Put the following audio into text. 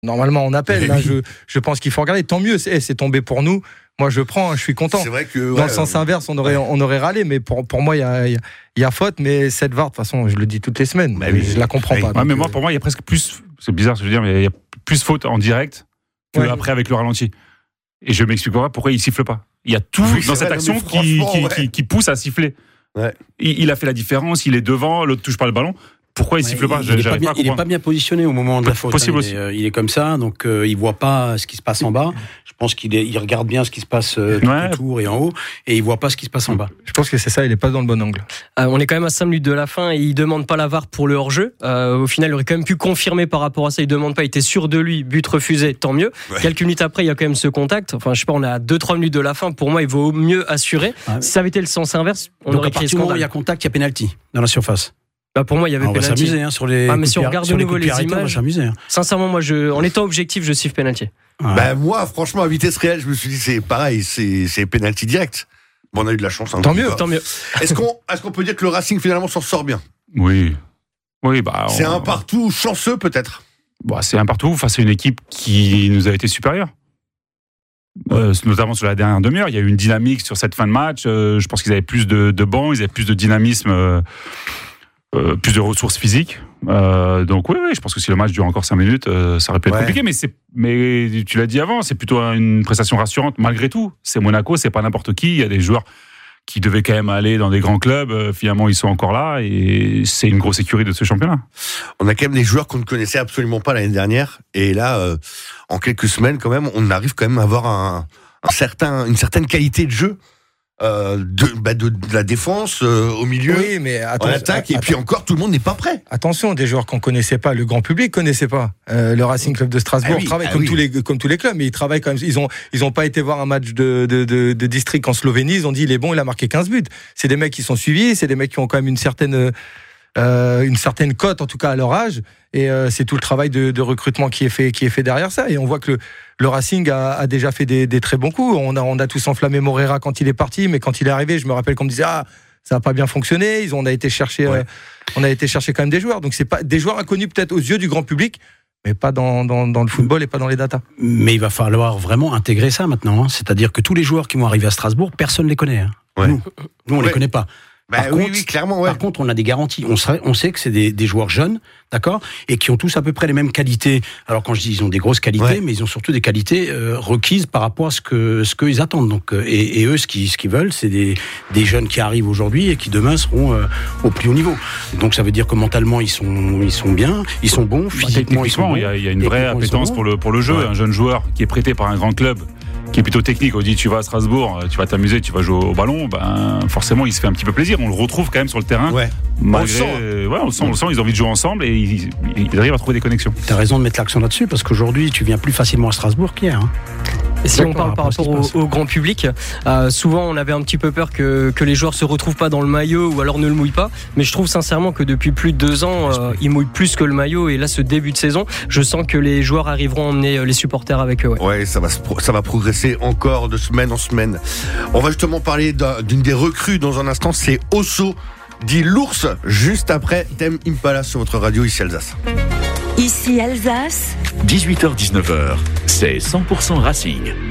Normalement, on appelle. Là, je pense qu'il faut regarder. Tant mieux, c'est tombé pour nous. Moi, je prends, je suis content. C'est vrai que dans le sens inverse, on aurait râlé, mais pour moi, il y a faute. Mais cette VAR, de toute façon, je le dis toutes les semaines. Je la comprends pas. Ouais, mais moi, pour moi, il y a presque plus. C'est bizarre ce que je veux dire, mais il y a plus faute en direct qu'après avec le ralenti. Et je m'explique pas pourquoi il siffle pas. Il y a tout dans cette action qui pousse à siffler. Ouais. Il a fait la différence. Il est devant, l'autre touche pas le ballon. Pourquoi il siffle pas? Il n'est pas bien positionné au moment de la faute. Possible aussi. Il est comme ça, donc il voit pas ce qui se passe en bas. Je pense qu'il regarde bien ce qui se passe tout autour et en haut, et il voit pas ce qui se passe en bas. Je pense que c'est ça, il est pas dans le bon angle. On est quand même à 5 minutes de la fin et il demande pas la VAR pour le hors-jeu. Au final, il aurait quand même pu confirmer par rapport à ça. Il demande pas, il était sûr de lui, but refusé, tant mieux. Ouais. Quelques minutes après, il y a quand même ce contact. Enfin, je sais pas, on est à 2-3 minutes de la fin. Pour moi, il vaut mieux assurer. Si ça avait été le sens inverse, on aurait créé scandale. Il y a contact, il y a pénalty dans la surface. Pour moi, il y avait pénalty. On va s'amuser sur les. Mais si on regarde de nouveau les images, on va s'amuser. Sincèrement, moi, en étant objectif, je siffle pénalty. Moi, franchement, à vitesse réelle, je me suis dit, c'est pareil, c'est pénalty direct. Bon, on a eu de la chance. Tant mieux. Est-ce qu'on peut dire que le Racing finalement s'en sort bien? Oui. C'est un partout chanceux peut-être. C'est un partout face à une équipe qui nous a été supérieure. Notamment sur la dernière demi-heure, il y a eu une dynamique sur cette fin de match. Je pense qu'ils avaient plus de bancs, ils avaient plus de dynamisme. Plus de ressources physiques. Donc oui, je pense que si le match dure encore 5 minutes, ça aurait pu être compliqué. Mais tu l'as dit avant, c'est plutôt une prestation rassurante malgré tout. C'est Monaco, c'est pas n'importe qui. Il y a des joueurs qui devaient quand même aller dans des grands clubs. Finalement, ils sont encore là et c'est une grosse écurie de ce championnat. On a quand même des joueurs qu'on ne connaissait absolument pas l'année dernière. Et là, en quelques semaines, quand même, on arrive quand même à avoir une certaine qualité de jeu. De la défense au milieu, en attaque, et puis encore tout le monde n'est pas prêt. Attention, des joueurs qu'on connaissait pas, le grand public connaissait pas. Le Racing Club de Strasbourg travaille comme tous les clubs, mais ils travaillent quand même. Ils ont pas été voir un match de district en Slovénie. Ils ont dit il est bon, il a marqué 15 buts. C'est des mecs qui sont suivis, c'est des mecs qui ont quand même une certaine cote en tout cas à leur âge. Et c'est tout le travail de recrutement qui est fait derrière ça. Et on voit que le Racing a déjà fait des très bons coups. On a tous enflammé Moreira quand il est parti, mais quand il est arrivé, je me rappelle qu'on me disait ça n'a pas bien fonctionné. On a été chercher quand même des joueurs. Donc c'est pas des joueurs inconnus peut-être aux yeux du grand public, mais pas dans le football et pas dans les datas. Mais il va falloir vraiment intégrer ça maintenant. C'est-à-dire que tous les joueurs qui vont arriver à Strasbourg, personne ne les connaît. Nous on les connaît pas. Clairement. Par contre, on a des garanties. On sait que c'est des joueurs jeunes, d'accord, et qui ont tous à peu près les mêmes qualités. Alors quand je dis ils ont des grosses qualités, mais ils ont surtout des qualités requises par rapport à ce qu'ils attendent. Donc et eux, ce qu'ils veulent, c'est des jeunes qui arrivent aujourd'hui et qui demain seront au plus haut niveau. Donc ça veut dire que mentalement ils sont bien, ils sont bons, physiquement ils sont bons. Il y a une vraie appétence pour le jeu. Un jeune joueur qui est prêté par un grand club, qui est plutôt technique, on dit tu vas à Strasbourg, tu vas t'amuser, tu vas jouer au ballon, forcément il se fait un petit peu plaisir, on le retrouve quand même sur le terrain. On le sent, ils ont envie de jouer ensemble et ils arrivent à trouver des connexions. Tu as raison de mettre l'accent là-dessus parce qu'aujourd'hui tu viens plus facilement à Strasbourg qu'hier. Et si on parle par rapport au grand public, souvent on avait un petit peu peur que les joueurs se retrouvent pas dans le maillot ou alors ne le mouillent pas, mais je trouve sincèrement que depuis plus de 2 ans ils mouillent plus que le maillot, et là ce début de saison je sens que les joueurs arriveront à emmener les supporters avec eux. Ça va progresser encore de semaine en semaine. On va justement parler d'une des recrues dans un instant, c'est Osso dit l'ours, juste après Tame Impala sur votre radio ici Alsace. Ici Alsace, 18h-19h, c'est 100% Racing.